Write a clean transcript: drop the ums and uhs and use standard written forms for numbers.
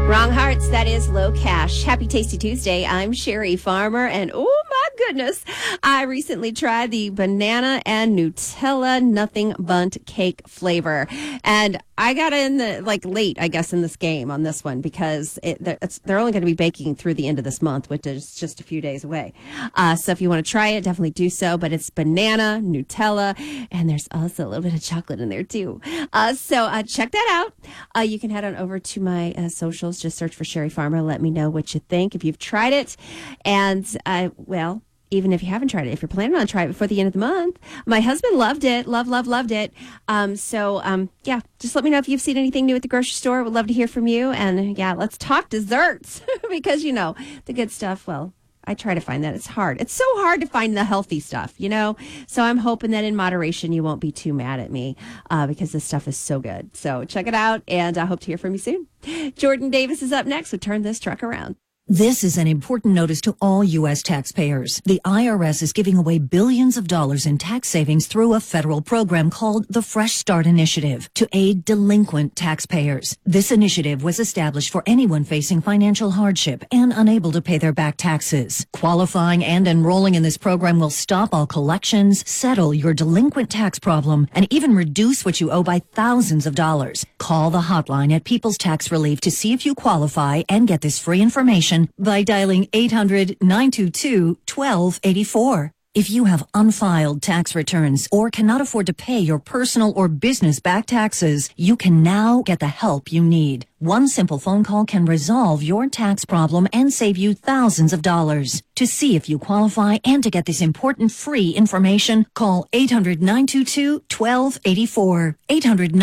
Wrong Hearts, that is Low Cash. Happy Tasty Tuesday. I'm Sherry Farmer, and oh my goodness, I recently tried the banana and Nutella Nothing Bundt cake flavor. And I got in late, I guess, in this game on this one because they're only going to be baking through the end of this month, which is just a few days away. So if you want to try it, definitely do so. But it's banana, Nutella, and there's also a little bit of chocolate in there too. So check that out. You can head on over to my socials. Just search for Sherry Farmer. Let me know what you think if you've tried it. And, even if you haven't tried it, if you're planning on trying it before the end of the month, my husband loved it. Loved it. Just let me know if you've seen anything new at the grocery store. Would love to hear from you. And let's talk desserts because, the good stuff, I try to find that. It's hard. It's so hard to find the healthy stuff, So I'm hoping that in moderation, you won't be too mad at me because this stuff is so good. So check it out, and I hope to hear from you soon. Jordan Davis is up next with Turn This Truck Around. This is an important notice to all U.S. taxpayers. The IRS is giving away billions of dollars in tax savings through a federal program called the Fresh Start Initiative to aid delinquent taxpayers. This initiative was established for anyone facing financial hardship and unable to pay their back taxes. Qualifying and enrolling in this program will stop all collections, settle your delinquent tax problem, and even reduce what you owe by thousands of dollars. Call the hotline at People's Tax Relief to see if you qualify and get this free information by dialing 800-922-1284. If you have unfiled tax returns or cannot afford to pay your personal or business back taxes, you can now get the help you need. One simple phone call can resolve your tax problem and save you thousands of dollars. To see if you qualify and to get this important free information, call 800-922-1284. 800